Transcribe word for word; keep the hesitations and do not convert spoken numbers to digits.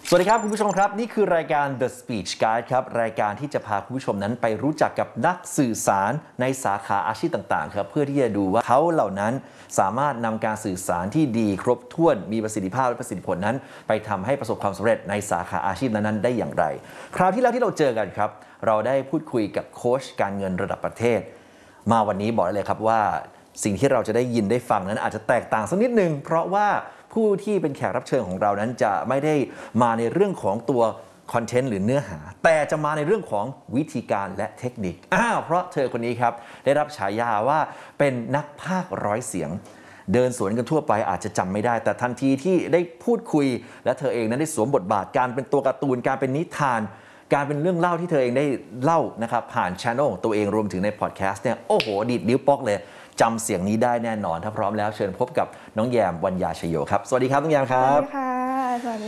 สวัสดีครับคุณผู้ชมครับนี่คือรายการ The Speech Guide ครับรายการที่จะพาคุณผู้ชมนั้นไปรู้จักกับนักสื่อสารในสาขาอาชีพต่างๆครับเพื่อที่จะดูว่าเขาเหล่านั้นสามารถนำการสื่อสารที่ดีครบถ้วนมีประสิทธิภาพและประสิทธิผลนั้นไปทำให้ประสบความสำเร็จในสาขาอาชีพนั้นๆได้อย่างไรคราวที่แล้วที่เราเจอกันครับเราได้พูดคุยกับโค้ชการเงินระดับประเทศมาวันนี้บอกได้เลยครับว่าสิ่งที่เราจะได้ยินได้ฟังนั้นอาจจะแตกต่างสักนิดนึงเพราะว่าผู้ที่เป็นแขกรับเชิญของเรานั้นจะไม่ได้มาในเรื่องของตัวคอนเทนต์หรือเนื้อหาแต่จะมาในเรื่องของวิธีการและเทคนิคอ้าวเพราะเธอคนนี้ครับได้รับฉายาว่าเป็นนักพากย์ร้อยเสียงเดินสวนกันทั่วไปอาจจะจำไม่ได้แต่ทันทีที่ได้พูดคุยและเธอเองนั้นได้สวมบทบาทการเป็นตัวการ์ตูนการเป็นนิทานการเป็นเรื่องเล่าที่เธอเองได้เล่านะครับผ่านช่องของตัวเองรวมถึงในพอดแคสต์เนี่ยโอ้โหดีดนิ้วป๊อกเลยจำเสียงนี้ได้แน่นอนถ้าพร้อมแล้วเชิญพบกับน้องแยมวรรณยาชโยครับสวัสดีครับน้องแยมครับสวัสดีค่ะสวัสดี